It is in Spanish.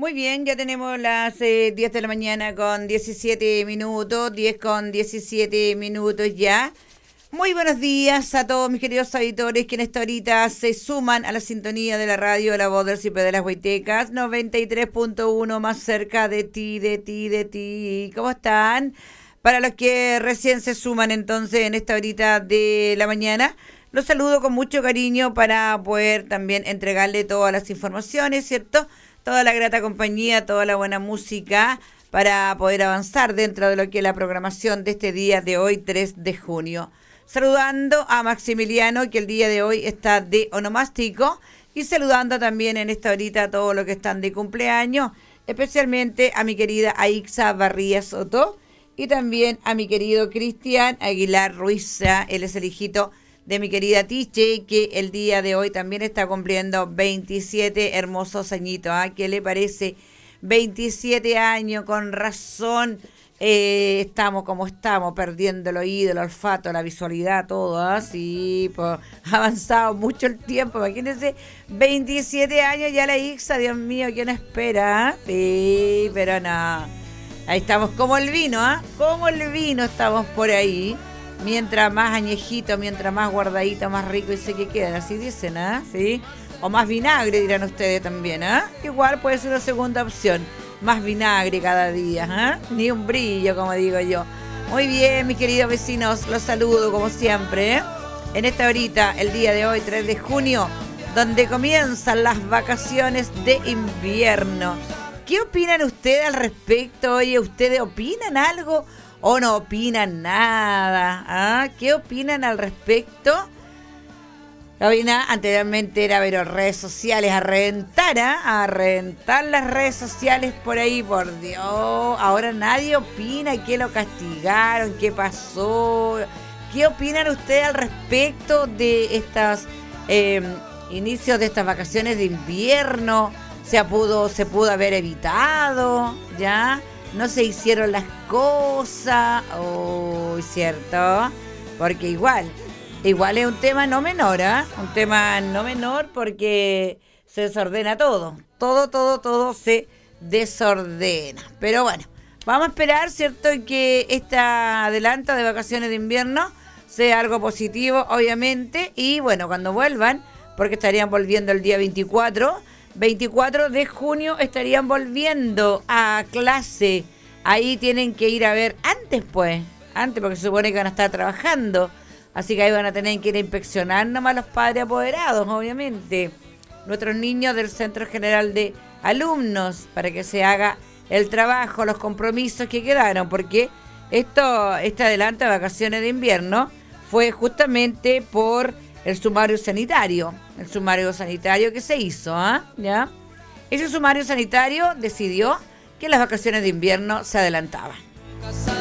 Muy bien, ya tenemos las 10 de la mañana con 17 minutos, 10 con 17 minutos ya. Muy buenos días a todos mis queridos auditores que en esta horita se suman a la sintonía de la radio de La Voz del Cipe de las Huaytecas, 93.1 más cerca de ti, de ti, de ti. ¿Cómo están? Para los que recién se suman entonces en esta horita de la mañana, los saludo con mucho cariño para poder también entregarle todas las informaciones, ¿cierto? Toda la grata compañía, toda la buena música para poder avanzar dentro de lo que es la programación de este día de hoy, 3 de junio. Saludando a Maximiliano, que el día de hoy está de onomástico, y saludando también en esta horita a todos los que están de cumpleaños, especialmente a mi querida Aixa Barría Soto, y también a mi querido Cristian Aguilar Ruiz, él es el hijito de mi querida Tiche, que el día de hoy también está cumpliendo 27 hermosos añitos. ¿Qué le parece? 27 años, con razón. Estamos como estamos, perdiendo el oído, el olfato, la visualidad, todo. Sí, pues ha avanzado mucho el tiempo. Imagínense, 27 años ya la Ixa, Dios mío, ¿quién espera? Sí, pero no. Ahí estamos como el vino, como el vino estamos por ahí. Mientras más añejito, mientras más guardadito, más rico y sé que quedan, así dicen, ¿sí? O más vinagre, dirán ustedes también, Igual puede ser una segunda opción, más vinagre cada día, Ni un brillo, como digo yo. Muy bien, mis queridos vecinos, los saludo como siempre, en esta horita, el día de hoy, 3 de junio, donde comienzan las vacaciones de invierno. ¿Qué opinan ustedes al respecto? Oye, ¿ustedes opinan algo o no opinan nada? ¿Qué opinan al respecto? Anteriormente era ver redes sociales, a reventar las redes sociales por ahí, por Dios. Ahora nadie opina que lo castigaron, qué pasó. ¿Qué opinan ustedes al respecto de estos inicios de estas vacaciones de invierno? ¿Se pudo haber evitado? ¿Ya? No se hicieron las cosas, ¿cierto? Porque igual es un tema no menor, un tema no menor porque se desordena todo se desordena. Pero bueno, vamos a esperar, ¿cierto? Que esta adelanto de vacaciones de invierno sea algo positivo, obviamente, y bueno, cuando vuelvan, porque estarían volviendo el día 24 de junio estarían volviendo a clase. Ahí tienen que ir a ver antes porque se supone que van a estar trabajando. Así que ahí van a tener que ir a inspeccionar nomás los padres apoderados, obviamente. Nuestros niños del Centro General de Alumnos, para que se haga el trabajo, los compromisos que quedaron. Porque este adelanto de vacaciones de invierno fue justamente por el sumario sanitario que se hizo, ¿ya? Ese sumario sanitario decidió que las vacaciones de invierno se adelantaban.